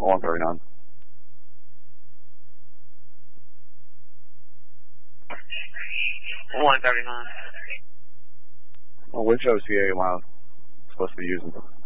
139. $139. Well, which OCA am I supposed to be using?